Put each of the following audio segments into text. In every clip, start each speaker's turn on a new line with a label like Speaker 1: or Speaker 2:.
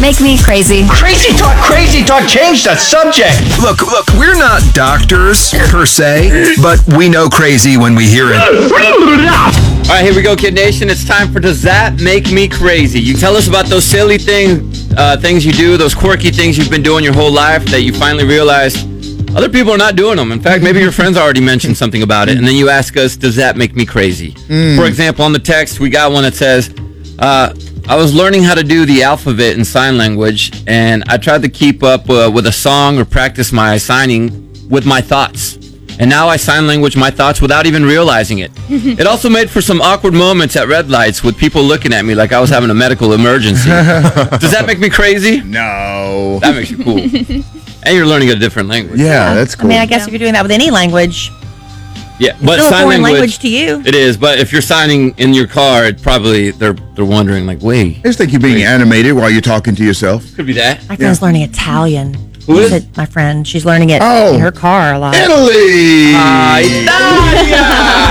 Speaker 1: Make me crazy.
Speaker 2: Crazy talk, change the subject.
Speaker 3: Look, we're not doctors, per se, but we know crazy when we hear it.
Speaker 4: All right, here we go, Kid Nation. It's time for Does That Make Me Crazy? You tell us about those silly things you do, those quirky things you've been doing your whole life that you finally realized other people are not doing them. In fact, maybe your friends already mentioned something about it, and then you ask us, does that make me crazy? For example, on the text, we got one that says, I was learning how to do the alphabet in sign language, and I tried to keep up with a song or practice my signing with my thoughts. And now I sign language my thoughts without even realizing it. It also made for some awkward moments at red lights with people looking at me like I was having a medical emergency. Does that make me crazy?
Speaker 5: No.
Speaker 4: That makes you cool. And you're learning a different language.
Speaker 5: Yeah, that's cool.
Speaker 6: I mean, I guess if you're doing that with any language,
Speaker 4: Yeah, but
Speaker 6: it's still a
Speaker 4: sign
Speaker 6: foreign
Speaker 4: language
Speaker 6: language to you.
Speaker 4: It is, but if you're signing in your car, it probably they're wondering like, wait,
Speaker 5: I just think you're being animated while you're talking to yourself.
Speaker 4: could be that.
Speaker 6: My friend's learning Italian.
Speaker 4: Who is?
Speaker 6: My friend. She's learning it
Speaker 5: Oh.
Speaker 6: in her car a lot.
Speaker 5: Italy!
Speaker 4: Italia!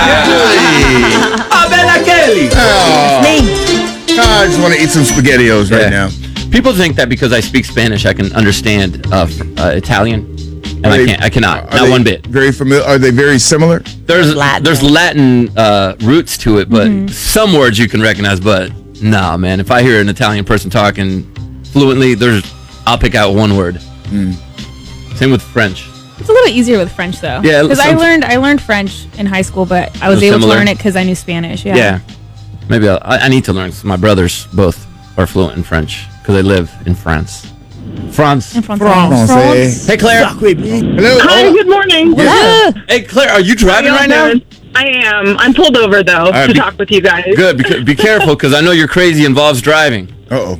Speaker 4: Ah, bella Kelly!
Speaker 5: Oh,
Speaker 6: Me.
Speaker 5: I just want to eat some SpaghettiOs right now.
Speaker 4: People think that because I speak Spanish, I can understand Italian, and I cannot. Not one bit.
Speaker 5: Very familiar? Are they very similar?
Speaker 4: There's
Speaker 6: Latin.
Speaker 4: Latin roots to it, but some words you can recognize. But nah, man, if I hear an Italian person talking fluently, I'll pick out one word. Same with French.
Speaker 7: It's a little easier with French though.
Speaker 4: Yeah,
Speaker 7: because I learned French in high school, but I was
Speaker 4: So
Speaker 7: able
Speaker 4: similar?
Speaker 7: to learn it because I knew Spanish.
Speaker 4: Yeah, maybe I need to learn. 'Cause my brothers both are fluent in French because they live in France. France.
Speaker 7: In France.
Speaker 5: Francais.
Speaker 4: Hey, Claire.
Speaker 5: Hello.
Speaker 8: Hi, good morning.
Speaker 4: Hey, Claire, are you driving right now?
Speaker 8: I am. I'm pulled over, though,
Speaker 4: right,
Speaker 8: to talk with you guys.
Speaker 4: Good. Be careful, because I know your crazy involves driving.
Speaker 5: Uh-oh.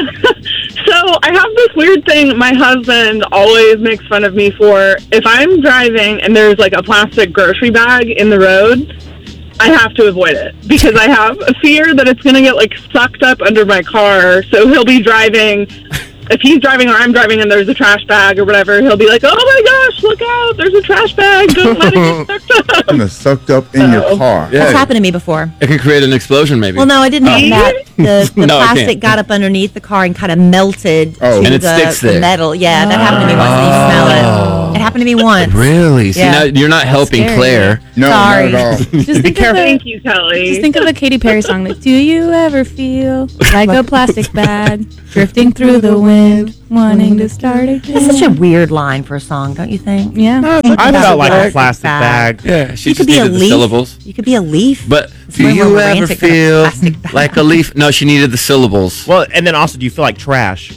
Speaker 8: So I have this weird thing my husband always makes fun of me for. If I'm driving and there's like a plastic grocery bag in the road, I have to avoid it because I have a fear that it's going to get like sucked up under my car. So he'll be driving. If he's driving or I'm driving and there's a trash bag or whatever, he'll be like, oh my gosh, look out, there's a trash bag. Don't let it get sucked up.
Speaker 5: And it's sucked up in your car.
Speaker 4: Yeah.
Speaker 6: That's happened to me before.
Speaker 4: It could create an explosion, maybe.
Speaker 6: Well, no, I didn't have that. The
Speaker 4: No, I
Speaker 6: plastic
Speaker 4: can't.
Speaker 6: got up underneath the car and kind of melted to
Speaker 5: And
Speaker 4: it sticks there.
Speaker 6: the metal. Yeah, that happened to me once. And you smell it. It happened to me once.
Speaker 4: Really? See,
Speaker 6: Yeah.
Speaker 4: now you're not helping
Speaker 6: scary.
Speaker 4: Claire.
Speaker 5: No,
Speaker 6: Sorry.
Speaker 5: not at all.
Speaker 7: Just think of
Speaker 8: Thank you, Kelly.
Speaker 7: Just think of the Katy Perry song. Like, do you ever feel like a plastic bag drifting through the wind, wanting to start again?
Speaker 6: That's such a weird line for a song, don't you think?
Speaker 7: Yeah.
Speaker 9: I
Speaker 6: About
Speaker 9: felt like a
Speaker 6: plastic
Speaker 9: plastic
Speaker 6: bag.
Speaker 9: bag.
Speaker 4: Yeah, she
Speaker 6: You
Speaker 4: just
Speaker 6: could be a
Speaker 4: needed the
Speaker 6: leaf.
Speaker 4: syllables.
Speaker 6: You could be a leaf.
Speaker 4: But
Speaker 6: It's
Speaker 4: do
Speaker 6: way more
Speaker 4: you ever
Speaker 6: romantic than a
Speaker 4: feel
Speaker 6: plastic bag.
Speaker 4: like a leaf? No, she needed the syllables.
Speaker 9: Well, and then also, do you feel like trash?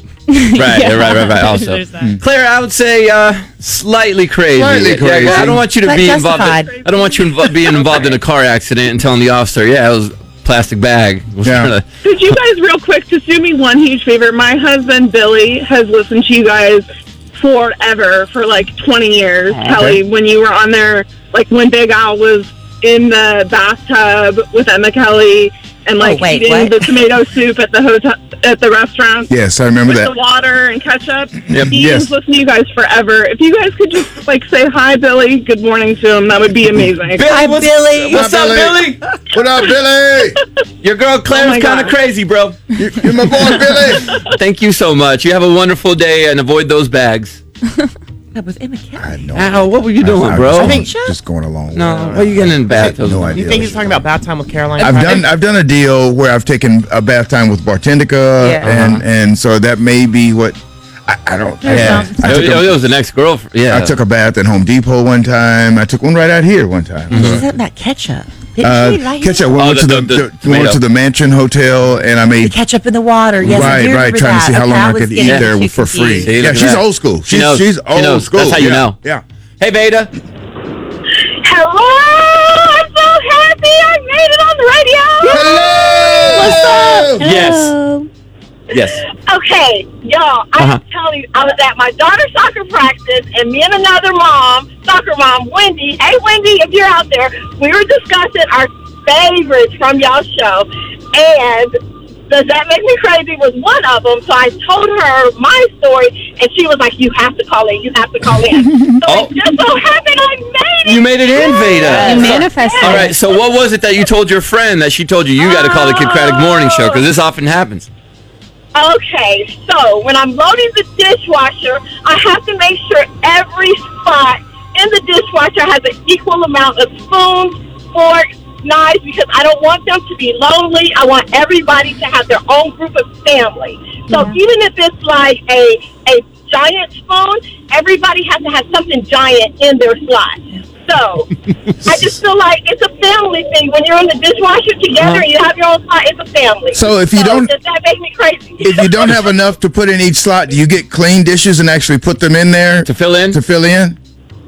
Speaker 4: Right. Also,
Speaker 7: There's that.
Speaker 4: Claire, I would say slightly crazy.
Speaker 5: Slightly crazy.
Speaker 4: I don't want you to
Speaker 6: But
Speaker 4: be
Speaker 6: justified.
Speaker 4: involved. I don't want you being involved in a car accident and telling the officer, "Yeah, it was a plastic bag." It was
Speaker 5: Yeah.
Speaker 4: kinda-
Speaker 8: Could you guys, real quick, just do me one huge favor? My husband, Billy, has listened to you guys forever, for like 20 years. Kelly, when you were on there, like when Big Al was in the bathtub with Emma Kelly and like
Speaker 6: wait,
Speaker 8: eating
Speaker 6: what?
Speaker 8: the tomato soup at the hotel, at the restaurant.
Speaker 5: Yes, I remember
Speaker 8: With
Speaker 5: that.
Speaker 8: the water and ketchup.
Speaker 4: Yep.
Speaker 8: He's
Speaker 5: Yes.
Speaker 8: listened to you guys forever. If you guys could just like say hi, Billy, good morning to him, that would be amazing.
Speaker 6: Hi, Billy.
Speaker 4: What's
Speaker 5: Hi,
Speaker 4: up,
Speaker 5: Billy.
Speaker 4: Billy?
Speaker 5: What up, Billy?
Speaker 4: Your girl Claire's
Speaker 8: Oh my
Speaker 4: kind of
Speaker 8: God.
Speaker 4: crazy, bro.
Speaker 5: You're my boy, Billy.
Speaker 4: Thank you so much. You have a wonderful day and avoid those bags.
Speaker 6: That was Emma Kelly.
Speaker 5: I know.
Speaker 4: Ow, what were you doing, bro?
Speaker 5: I think just going along.
Speaker 4: No, what are you getting in the bathtub?
Speaker 5: No
Speaker 9: You
Speaker 5: idea.
Speaker 9: think he's talking about bath time with Caroline?
Speaker 5: I've done a deal where I've taken a bath time with Bartendica,
Speaker 6: Yeah.
Speaker 5: and so that may be what I don't.
Speaker 4: Yeah,
Speaker 5: I took
Speaker 4: it
Speaker 5: a-
Speaker 4: was an ex-girlfriend. Yeah,
Speaker 5: I took a bath at Home Depot one time. I took one right out here one time.
Speaker 6: She said about ketchup. Didn't she? Right
Speaker 5: Ketchup.
Speaker 6: here?
Speaker 5: We
Speaker 4: Oh,
Speaker 5: went to
Speaker 4: the
Speaker 5: we
Speaker 4: tomato.
Speaker 5: went to the Mansion Hotel, and I
Speaker 6: The
Speaker 5: made
Speaker 6: ketchup in the water. Yes, I do
Speaker 5: right,
Speaker 6: remember
Speaker 5: trying to
Speaker 6: that.
Speaker 5: see how
Speaker 6: Okay,
Speaker 5: long I
Speaker 6: was
Speaker 5: could eat
Speaker 6: getting
Speaker 5: there
Speaker 6: too
Speaker 5: for free.
Speaker 6: confused.
Speaker 4: See,
Speaker 5: Yeah,
Speaker 4: look at
Speaker 5: she's
Speaker 4: that.
Speaker 5: old school.
Speaker 4: She knows.
Speaker 5: She's
Speaker 4: She
Speaker 5: old
Speaker 4: knows.
Speaker 5: school.
Speaker 4: That's how you
Speaker 5: Yeah.
Speaker 4: know.
Speaker 5: Yeah.
Speaker 4: Hey, Veda.
Speaker 8: Hello! I'm so happy I made it on the radio!
Speaker 5: Hello.
Speaker 4: Yes. Yes.
Speaker 10: Okay, y'all, I was telling you, I was at my daughter's soccer practice, and me and another mom, soccer mom, Wendy. Hey, Wendy, if you're out there, we were discussing our favorites from y'all's show, and Does That Make Me Crazy was one of them. So I told her my story, and she was like, you have to call in, you have to call in. So it just so happened I made it.
Speaker 4: You made it in, Veda.
Speaker 7: You manifested.
Speaker 4: All right, so what was it that you told your friend that she told you got to call the Kid Craddock Morning Show? Because this often happens.
Speaker 10: Okay, so when I'm loading the dishwasher, I have to make sure every spot in the dishwasher has an equal amount of spoons, forks, knives, because I don't want them to be lonely. I want everybody to have their own group of family. So even if it's like a giant spoon, everybody has to have something giant in their slot. So I just feel like it's a family thing. When you're in the dishwasher together and you have your own slot, it's a family.
Speaker 5: So if you don't,
Speaker 10: does that make me crazy?
Speaker 5: if you don't have enough to put in each slot, do you get clean dishes and actually put them in there
Speaker 4: To fill in?
Speaker 5: To fill in?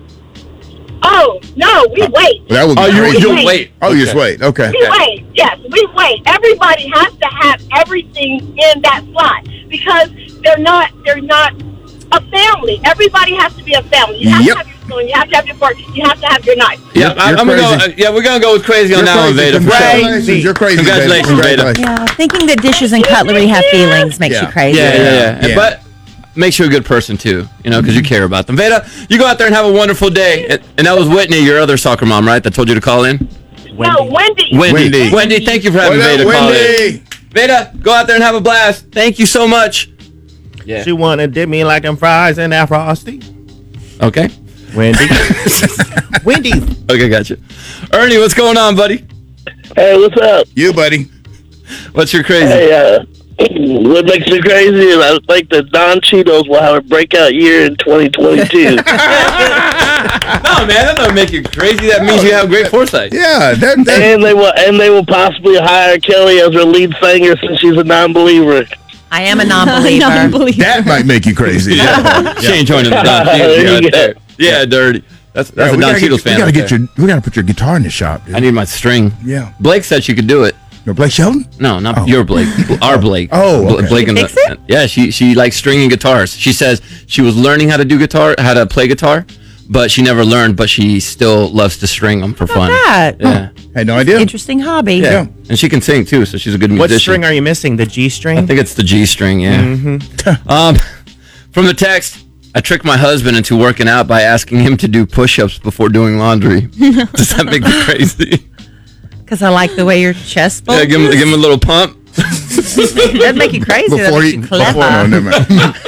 Speaker 10: Oh, no, we wait.
Speaker 5: That would be crazy.
Speaker 4: you wait.
Speaker 5: Oh, you just wait. Okay.
Speaker 10: We wait. Yes, we wait. Everybody has to have everything in that slot because they're not a family. Everybody has to be a family. You have to have your spoon. You have to have your fork. You have to have your knife.
Speaker 4: Yep, I'm gonna go. We're gonna go with crazy on that one, Veda.
Speaker 5: Congratulations. You're crazy.
Speaker 4: Congratulations, Veda.
Speaker 6: Yeah, thinking that dishes and cutlery have feelings makes you crazy.
Speaker 4: Yeah. But make sure you're a good person too, because you care about them. Veda, you go out there and have a wonderful day. And that was Whitney, your other soccer mom, right? That told you to call in.
Speaker 10: No, Wendy.
Speaker 4: Wendy, thank you for having Veda call in. Veda, go out there and have a blast. Thank you so much. Yeah.
Speaker 9: She wanna dip me like them fries in that frosty.
Speaker 4: Okay.
Speaker 9: Wendy. Wendy.
Speaker 4: Okay, gotcha. Ernie, what's going on, buddy?
Speaker 1: Hey, what's up?
Speaker 5: You, buddy.
Speaker 4: What's your crazy?
Speaker 1: Hey, what makes me crazy is I think that Don Cheetos will have a breakout year in 2022.
Speaker 4: No, man, that doesn't make you crazy. That means you have great foresight.
Speaker 5: Yeah,
Speaker 1: and they will possibly hire Kelly as their lead singer since she's a non-believer.
Speaker 6: I am a non-believer.
Speaker 5: That might make you crazy.
Speaker 4: She ain't joining the Don Cheetos right there. Yeah, dirty. That's a Don Cheetos fan.
Speaker 5: We gotta put your guitar in the shop, dude.
Speaker 4: I need my string.
Speaker 5: Yeah.
Speaker 4: Blake said she could do it.
Speaker 5: Your Blake Shelton?
Speaker 4: No, not your Blake. Our Blake.
Speaker 5: Oh, okay.
Speaker 4: Blake and
Speaker 6: Fix it?
Speaker 4: Yeah, she likes stringing guitars. She says she was learning how to play guitar, but she never learned. But she still loves to string them for fun.
Speaker 6: That?
Speaker 4: Yeah.
Speaker 5: Had no idea.
Speaker 6: Interesting hobby.
Speaker 4: Yeah. And she can sing too, so she's a good musician.
Speaker 9: What string are you missing? The G string?
Speaker 4: I think it's the G string. Yeah.
Speaker 9: Mm-hmm.
Speaker 4: From the text, I tricked my husband into working out by asking him to do push-ups before doing laundry. Does that make me crazy?
Speaker 6: Because I like the way your chest
Speaker 4: Yeah, give him a little pump.
Speaker 6: That'd make you crazy.
Speaker 5: Before you, no, never mind.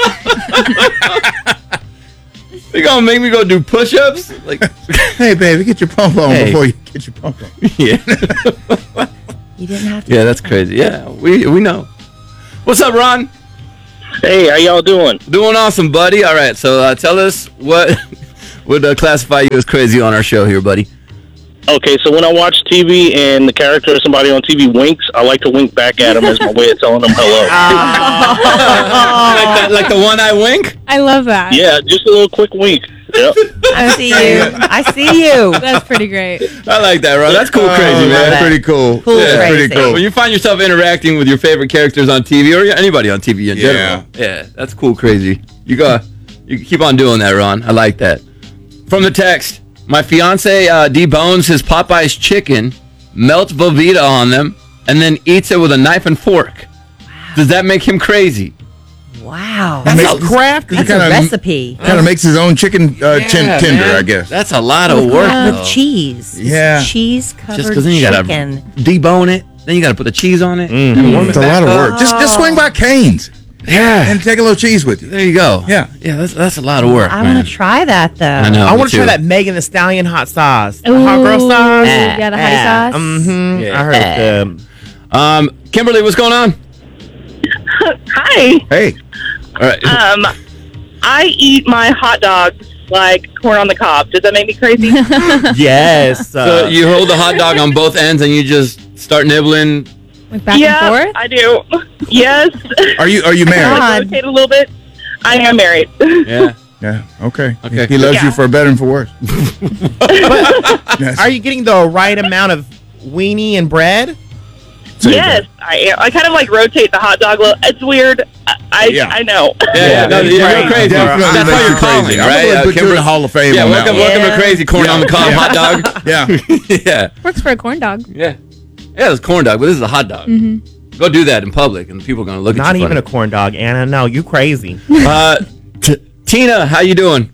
Speaker 4: You gonna make me go do push-ups? Like,
Speaker 5: hey, baby, get your pump on before you get your pump on.
Speaker 4: Yeah.
Speaker 6: You didn't have to.
Speaker 4: Yeah, that's crazy. Yeah, we know. What's up, Ron?
Speaker 1: Hey, how y'all doing?
Speaker 4: Doing awesome, buddy. All right, so tell us what would classify you as crazy on our show here, buddy.
Speaker 1: Okay, so when I watch TV and the character of somebody on TV winks, I like to wink back at them as my way of telling them hello.
Speaker 4: like the one-eye wink?
Speaker 7: I love that.
Speaker 1: Yeah, just a little quick wink. Yep.
Speaker 6: I see you. I see you.
Speaker 7: That's pretty great.
Speaker 4: I like that, Ron. That's cool, crazy, man.
Speaker 5: That's pretty cool.
Speaker 6: Cool,
Speaker 5: yeah,
Speaker 6: crazy.
Speaker 5: pretty cool.
Speaker 4: When you find yourself interacting with your favorite characters on TV or anybody on TV in general, yeah, that's cool, crazy. You keep on doing that, Ron. I like that. From the text, my fiance debones his Popeye's chicken, melts Velveeta on them, and then eats it with a knife and fork. Does that make him crazy?
Speaker 6: Wow.
Speaker 9: That's a craft.
Speaker 6: That's a recipe.
Speaker 5: Kind of makes his own chicken tender,
Speaker 4: man.
Speaker 5: I guess.
Speaker 4: That's a lot of work,
Speaker 6: With
Speaker 4: though.
Speaker 6: cheese.
Speaker 5: Yeah.
Speaker 6: Cheese covered
Speaker 4: Just because then you gotta
Speaker 6: chicken.
Speaker 4: debone it, then you gotta put the cheese on it. And warm it
Speaker 5: It's a
Speaker 4: back
Speaker 5: lot of
Speaker 4: up.
Speaker 5: work. Just swing by Cane's
Speaker 4: Yeah,
Speaker 5: and take a little cheese with you.
Speaker 4: there you go.
Speaker 5: Yeah.
Speaker 4: That's a lot of work.
Speaker 6: I
Speaker 4: man.
Speaker 6: want to try that, though.
Speaker 4: I know.
Speaker 9: I
Speaker 4: me
Speaker 9: want to try
Speaker 4: too.
Speaker 9: that Megan Thee Stallion hot sauce. The
Speaker 7: Ooh,
Speaker 9: hot girl sauce.
Speaker 7: yeah, the hot sauce.
Speaker 9: Mm-hmm.
Speaker 4: Yeah.
Speaker 9: I heard
Speaker 4: Kimberly, what's going on?
Speaker 8: Hi.
Speaker 5: Hey.
Speaker 4: All right.
Speaker 8: I eat my hot dogs like corn on the cob. Does that make me crazy?
Speaker 9: yes.
Speaker 4: So you hold the hot dog on both ends and you just start nibbling.
Speaker 7: Like back and forth?
Speaker 8: I do. Yes.
Speaker 5: Are you married?
Speaker 6: God.
Speaker 8: Rotate a little bit. I am married.
Speaker 4: Yeah.
Speaker 5: Yeah. Okay.
Speaker 4: Okay.
Speaker 5: He loves you for better and for worse.
Speaker 9: Are you getting the right amount of weenie and bread?
Speaker 8: Yes, I am. I kind of like rotate the hot dog. It's weird. I know.
Speaker 4: Yeah, no, you're crazy.
Speaker 5: Definitely
Speaker 4: That's why
Speaker 5: makes
Speaker 4: you're
Speaker 5: you
Speaker 4: calling,
Speaker 5: crazy.
Speaker 4: right?
Speaker 5: I'm gonna put you in the Hall of Fame
Speaker 4: Yeah,
Speaker 5: on
Speaker 4: welcome
Speaker 5: that
Speaker 4: to Crazy Corn on the Cob hot dog.
Speaker 5: Yeah.
Speaker 4: Yeah.
Speaker 7: Works for a corn dog.
Speaker 4: Yeah. Yeah, it's corn dog, but this is a hot dog.
Speaker 7: Mm-hmm.
Speaker 4: Go do that in public, and people are gonna look
Speaker 9: Not
Speaker 4: at you.
Speaker 9: even a corn dog, Anna. No, you crazy.
Speaker 4: Tina, how you doing?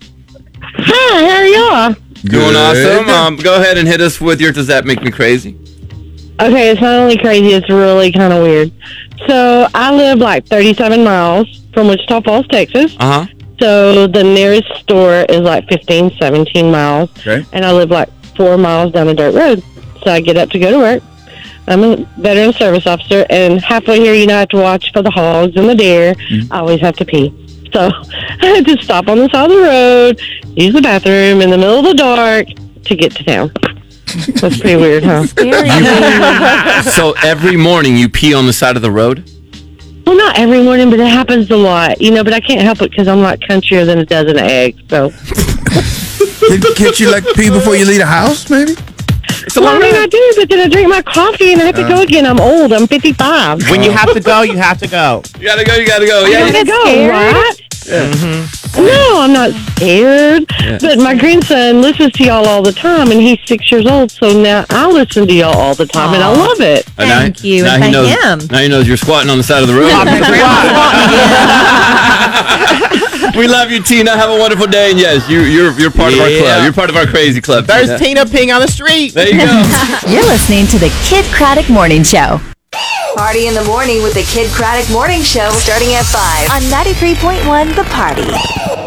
Speaker 8: Hi, how are y'all?
Speaker 4: Doing
Speaker 5: Good.
Speaker 4: awesome. Go ahead and hit us with your. Does that make me crazy?
Speaker 10: Okay, it's not only crazy, it's really kind of weird. So I live like 37 miles from Wichita Falls, Texas.
Speaker 4: Uh-huh.
Speaker 10: So the nearest store is like 15, 17 miles.
Speaker 5: Okay.
Speaker 10: And I live like 4 miles down a dirt road. So I get up to go to work. I'm a veteran service officer, and halfway here, I have to watch for the hogs and the deer. I always have to pee. So I had to stop on the side of the road, use the bathroom in the middle of the dark to get to town. That's pretty weird, huh?
Speaker 4: So every morning you pee on the side of the road?
Speaker 10: Well, not every morning, but it happens a lot, but I can't help it because I'm like countrier than a dozen eggs, so.
Speaker 5: Can't you like pee before you leave the house, maybe?
Speaker 10: Well, I mean, I do, but then I drink my coffee and I have to go again. I'm old. I'm 55.
Speaker 9: When you have to go, you have to go.
Speaker 4: You gotta go.
Speaker 10: Yeah, you gotta go, right? No, I'm not scared. But my grandson listens to y'all all the time, and he's 6 years old, so now I listen to y'all all the time, and I love it.
Speaker 6: Thank you.
Speaker 4: Now
Speaker 6: And
Speaker 4: he
Speaker 6: thank
Speaker 4: knows.
Speaker 6: him.
Speaker 4: Now he knows you're squatting on the side of the road. We love you, Tina. Have a wonderful day, and yes, you're part of our club. You're part of our crazy club.
Speaker 9: There's Tina peeing on the street.
Speaker 4: There you go.
Speaker 11: You're listening to the Kid Craddock Morning Show. Party in the morning with the Kid Craddock Morning Show starting at 5 on 93.1 The Party.